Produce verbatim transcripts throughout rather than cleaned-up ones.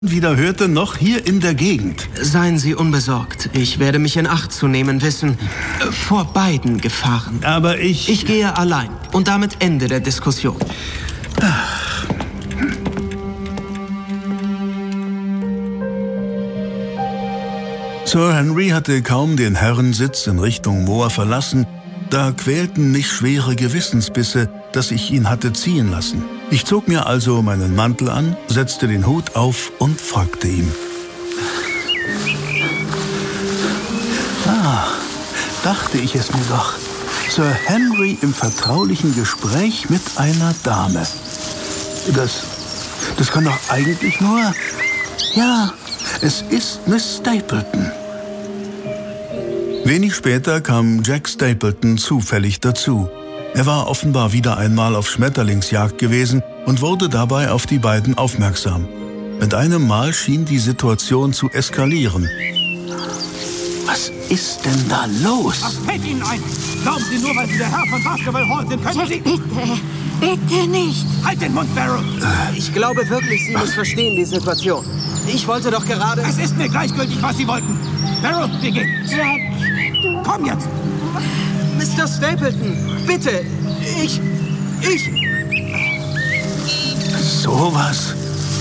wieder hörte, noch hier in der Gegend. Seien Sie unbesorgt. Ich werde mich in Acht zu nehmen wissen. Vor beiden Gefahren. Aber ich... Ich gehe allein. Und damit Ende der Diskussion. Ach. Sir Henry hatte kaum den Herrensitz in Richtung Moor verlassen, da quälten mich schwere Gewissensbisse, dass ich ihn hatte ziehen lassen. Ich zog mir also meinen Mantel an, setzte den Hut auf und folgte ihm. Ah, dachte ich es mir doch. Sir Henry im vertraulichen Gespräch mit einer Dame. Das, das kann doch eigentlich nur... Ja, es ist Miss Stapleton. Wenig später kam Jack Stapleton zufällig dazu. Er war offenbar wieder einmal auf Schmetterlingsjagd gewesen und wurde dabei auf die beiden aufmerksam. Mit einem Mal schien die Situation zu eskalieren. Was ist denn da los? Was fällt Ihnen ein? Glauben Sie nur, weil Sie der Herr von Baskerville Hall sind, können Sie... Bitte, bitte nicht. Halt den Mund, Barrow! Ich glaube wirklich, Sie missverstehen die Situation. Ich wollte doch gerade... Es ist mir gleichgültig, was Sie wollten. Barrow, wir gehen. Jack, Komm jetzt! Mister Stapleton, bitte! Ich... Ich... Sowas.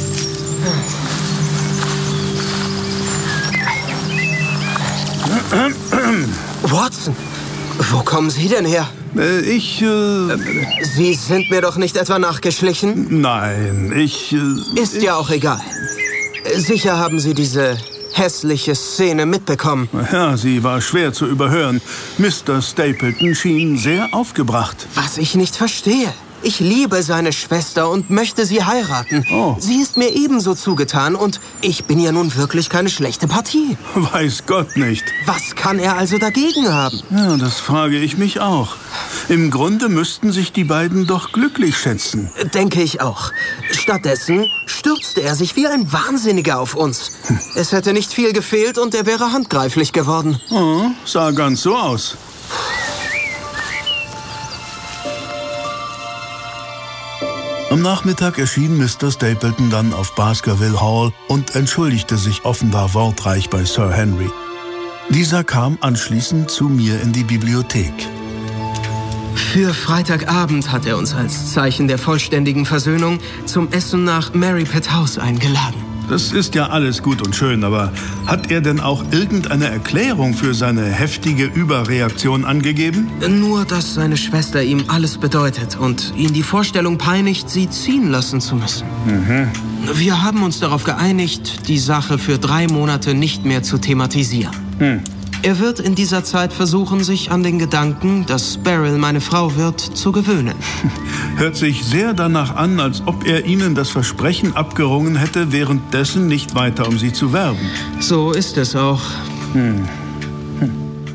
Watson, wo kommen Sie denn her? Äh, ich, äh... Sie sind mir doch nicht etwa nachgeschlichen? Nein, ich... Äh, Ist ich, ja auch egal. Sicher haben Sie diese hässliche Szene mitbekommen. Ja, sie war schwer zu überhören. Mister Stapleton schien sehr aufgebracht. Was ich nicht verstehe. Ich liebe seine Schwester und möchte sie heiraten. Oh. Sie ist mir ebenso zugetan und ich bin ja nun wirklich keine schlechte Partie. Weiß Gott nicht. Was kann er also dagegen haben? Ja, das frage ich mich auch. Im Grunde müssten sich die beiden doch glücklich schätzen. Denke ich auch. Stattdessen stürzte er sich wie ein Wahnsinniger auf uns. Hm. Es hätte nicht viel gefehlt und er wäre handgreiflich geworden. Oh, sah ganz so aus. Am Nachmittag erschien Mister Stapleton dann auf Baskerville Hall und entschuldigte sich offenbar wortreich bei Sir Henry. Dieser kam anschließend zu mir in die Bibliothek. Für Freitagabend hat er uns als Zeichen der vollständigen Versöhnung zum Essen nach Merripit House eingeladen. Das ist ja alles gut und schön, aber hat er denn auch irgendeine Erklärung für seine heftige Überreaktion angegeben? Nur, dass seine Schwester ihm alles bedeutet und ihn die Vorstellung peinigt, sie ziehen lassen zu müssen. Mhm. Wir haben uns darauf geeinigt, die Sache für drei Monate nicht mehr zu thematisieren. Hm. Er wird in dieser Zeit versuchen, sich an den Gedanken, dass Beryl meine Frau wird, zu gewöhnen. Hört sich sehr danach an, als ob er Ihnen das Versprechen abgerungen hätte, währenddessen nicht weiter um Sie zu werben. So ist es auch. Hm. Hm.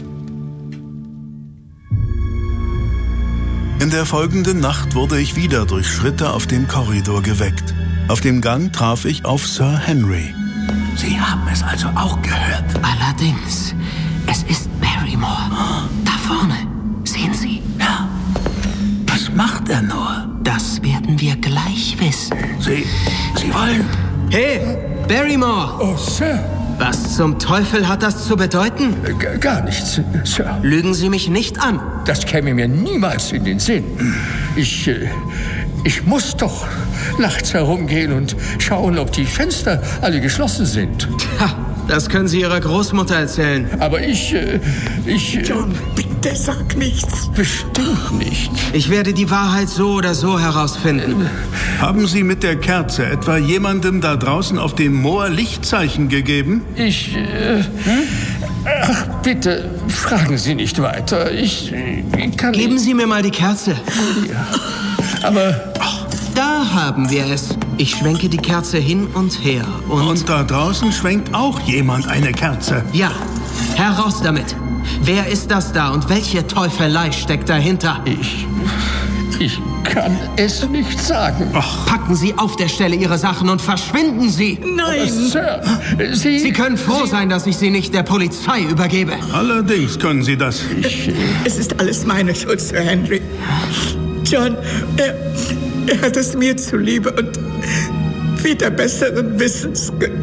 In der folgenden Nacht wurde ich wieder durch Schritte auf dem Korridor geweckt. Auf dem Gang traf ich auf Sir Henry. Sie haben es also auch gehört? allerdings. Es ist Barrymore. Da vorne. Sehen Sie? Ja. Was macht er nur? Das werden wir gleich wissen. Sie... Sie wollen... Hey, Barrymore! Oh, Sir. Was zum Teufel hat das zu bedeuten? G- gar nichts, Sir. Lügen Sie mich nicht an. Das käme mir niemals in den Sinn. Ich... Äh, ich muss doch nachts herumgehen und schauen, ob die Fenster alle geschlossen sind. Ha, das können Sie Ihrer Großmutter erzählen. Aber ich... Äh, ich... Äh, John, bitte sag nichts. Bestimmt nicht. Ich werde die Wahrheit so oder so herausfinden. Haben Sie mit der Kerze etwa jemandem da draußen auf dem Moor Lichtzeichen gegeben? Ich... Äh, hm? Ach, bitte, fragen Sie nicht weiter. Ich, ich kann... Geben Sie mir mal die Kerze. Ja. Aber... Da haben wir es. Ich schwenke die Kerze hin und her und... Und da draußen schwenkt auch jemand eine Kerze. Ja, heraus damit. Wer ist das da und welche Teufelei steckt dahinter? Ich... Ich kann es nicht sagen. Ach, Packen Sie auf der Stelle Ihre Sachen und verschwinden Sie. Nein! Sir, Sie... Sie können froh sein, dass ich Sie nicht der Polizei übergebe. allerdings können Sie das. Ich, Es ist alles meine Schuld, Sir Henry. John, er, er hat es mir zuliebe und wieder besseren Wissens getan.